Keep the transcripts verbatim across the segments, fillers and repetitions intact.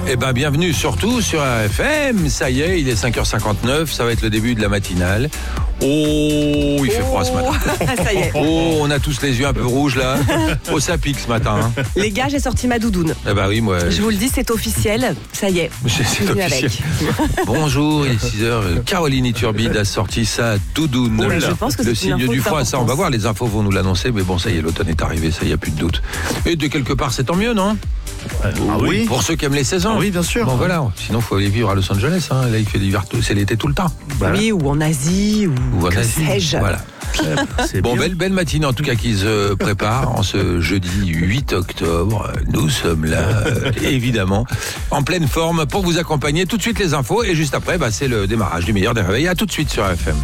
Eh ben, bienvenue surtout sur R F M. Ça y est, il est cinq heures cinquante-neuf. Ça va être le début de la matinale. Oh, il fait froid ce matin. Ça y est. Oh, on a tous les yeux un peu rouges là. Oh, ça pique ce matin. Hein. Les gars, j'ai sorti ma doudoune. Eh ben oui, moi. Je vous le dis, c'est officiel. Ça y est. C'est, c'est Venu officiel. avec. Bonjour, il est six heures. Caroline Iturbide a sorti sa doudoune. Oh là, je pense que le c'est une signe info du froid. Ça, on va d'importance. voir. Les infos vont nous l'annoncer. Mais bon, ça y est, l'automne est arrivé. Ça y a plus de doute. Et de quelque part, c'est tant mieux, non? Ah oui. Pour ceux qui aiment les saisons. Ah oui, bien sûr. Bon voilà, sinon il faut aller vivre à Los Angeles. Hein. Là, il fait l'hiver, c'est l'été tout le temps. Voilà. Oui, ou en Asie, ou, Ou en que Asie. sais-je. Voilà. C'est Bon, bien. belle, belle matinée en tout cas qui se prépare en ce jeudi huit octobre. Nous sommes là, euh, évidemment, en pleine forme pour vous accompagner. Tout de suite les infos et juste après, bah, c'est le démarrage du meilleur des réveils. À tout de suite sur R F M.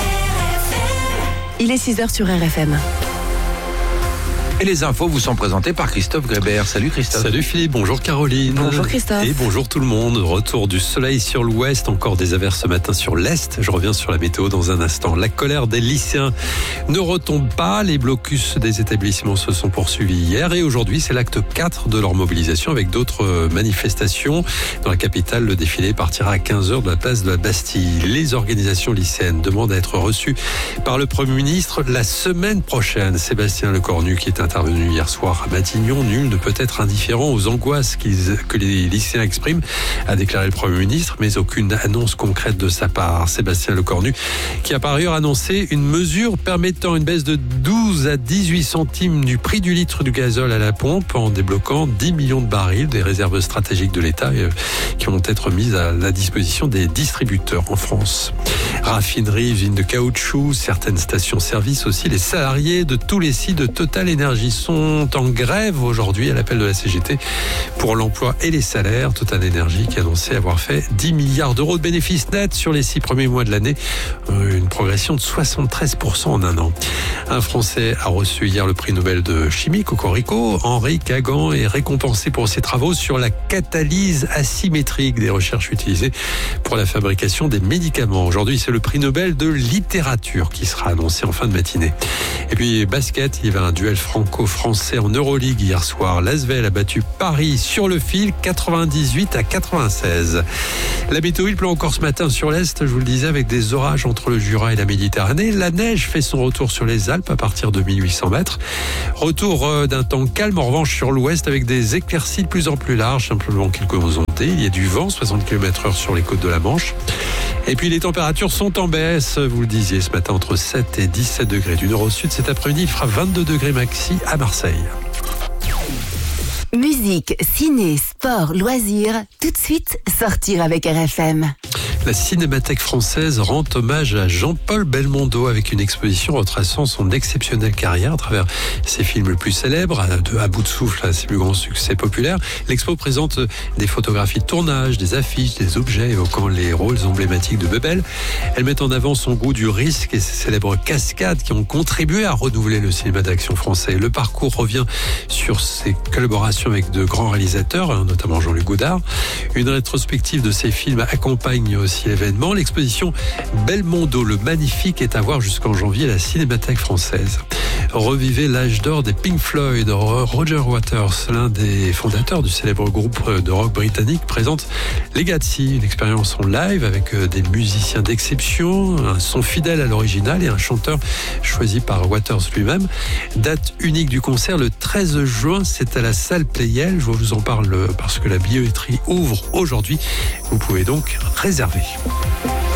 Il est six heures sur R F M. Et les infos vous sont présentées par Christophe Grébert. Salut Christophe. Salut Philippe, bonjour Caroline. Bonjour Christophe. Et bonjour tout le monde. Retour du soleil sur l'ouest, encore des averses ce matin sur l'est. Je reviens sur la météo dans un instant. La colère des lycéens ne retombe pas. Les blocus des établissements se sont poursuivis hier et aujourd'hui c'est l'acte quatre de leur mobilisation avec d'autres manifestations. Dans la capitale, le défilé partira à quinze heures de la place de la Bastille. Les organisations lycéennes demandent à être reçues par le Premier ministre la semaine prochaine. Sébastien Lecornu, qui est intervenu hier soir à Matignon, nul ne peut être indifférent aux angoisses qu'ils, que les lycéens expriment, a déclaré le Premier ministre, mais aucune annonce concrète de sa part. Sébastien Lecornu, qui a par ailleurs annoncé une mesure permettant une baisse de douze à dix-huit centimes du prix du litre du gazole à la pompe en débloquant dix millions de barils des réserves stratégiques de l'État euh, qui vont être mises à la disposition des distributeurs en France. Raffineries, usines de caoutchouc, certaines stations-service aussi, les salariés de tous les sites de Total Énergie sont en grève aujourd'hui à l'appel de la C G T pour l'emploi et les salaires. Total Énergie qui a annoncé avoir fait dix milliards d'euros de bénéfices nets sur les six premiers mois de l'année, une progression de soixante-treize pour cent en un an. Un Français a reçu hier le prix Nobel de chimie, Cocorico. Henri Kagan est récompensé pour ses travaux sur la catalyse asymétrique des recherches utilisées pour la fabrication des médicaments. Aujourd'hui, c'est le prix Nobel de littérature qui sera annoncé en fin de matinée. Et puis, basket, il y avait un duel franco-français en Euroleague hier soir. L'Asvel a battu Paris sur le fil, quatre-vingt-dix-huit à quatre-vingt-seize. La météo, il pleut encore ce matin sur l'Est, je vous le disais, avec des orages entre le Jura et la Méditerranée. La neige fait son retour sur les Alpes à partir de mille huit cents mètres. Retour d'un temps calme, en revanche, sur l'Ouest, avec des éclaircies de plus en plus larges, simplement quelques ondées. Il y a du vent, soixante kilomètres heure sur les côtes de la Manche. Et puis les températures sont en baisse, vous le disiez ce matin, entre sept et dix-sept degrés. Du nord au sud, cet après-midi, il fera vingt-deux degrés maxi à Marseille. Musique, ciné, sport, loisirs, tout de suite, sortir avec R F M. La Cinémathèque française rend hommage à Jean-Paul Belmondo avec une exposition retraçant son exceptionnelle carrière à travers ses films les plus célèbres, de À bout de souffle à ses plus grands succès populaires. L'expo présente des photographies de tournage, des affiches, des objets évoquant les rôles emblématiques de Bebel. Elle met en avant son goût du risque et ses célèbres cascades qui ont contribué à renouveler le cinéma d'action français. Le parcours revient sur ses collaborations avec de grands réalisateurs, notamment Jean-Luc Godard. Une rétrospective de ses films accompagne aussi l'événement. L'exposition Belmondo le Magnifique est à voir jusqu'en janvier à la Cinémathèque française. Revivez l'âge d'or des Pink Floyd. Roger Waters, l'un des fondateurs du célèbre groupe de rock britannique, présente Legacy, une expérience en live avec des musiciens d'exception, un son fidèle à l'original et un chanteur choisi par Waters lui-même. Date unique du concert le treize juin, c'est à la salle Playel. Je vous en parle parce que la billetterie ouvre aujourd'hui. Vous pouvez donc réserver.